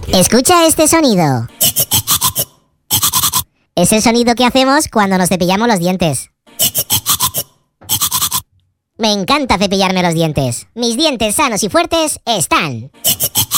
Escucha este sonido. Es el sonido que hacemos cuando nos cepillamos los dientes. Me encanta cepillarme los dientes. Mis dientes sanos y fuertes están.